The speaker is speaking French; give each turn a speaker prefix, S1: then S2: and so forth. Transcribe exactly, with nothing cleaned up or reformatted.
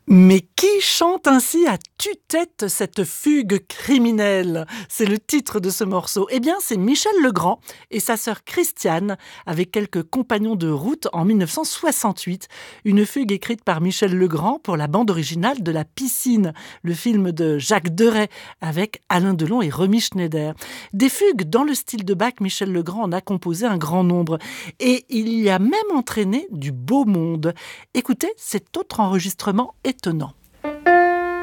S1: Mais qui chante ainsi à tue-tête cette fugue criminelle? C'est le titre de ce morceau. Eh bien, c'est Michel Legrand et sa sœur Christiane, avec quelques compagnons de route en mille neuf cent soixante-huit. Une fugue écrite par Michel Legrand pour la bande originale de La Piscine, le film de Jacques Deray, avec Alain Delon et Romy Schneider. Des fugues dans le style de Bach, Michel Legrand en a composé un grand nombre. Et il y a même entraîné du beau monde. Écoutez cet autre enregistrement étonnant.